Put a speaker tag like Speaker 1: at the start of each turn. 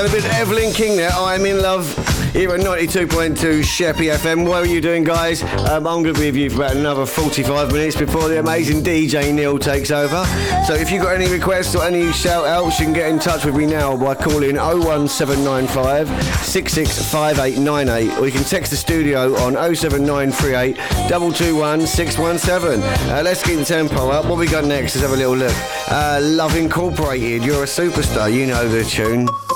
Speaker 1: A bit of Evelyn King there, I'm in love, here at 92.2 Sheppey FM. What are you doing, guys? I'm going to be with you for about another 45 minutes before the amazing DJ Neil takes over. So if you've got any requests or any shout-outs, you can get in touch with me now by calling 01795 665898, or you can text the studio on 07938 221 617. Let's keep the tempo up. What we got next? Let's have a little look. Love Incorporated, You're a Superstar, you know the tune.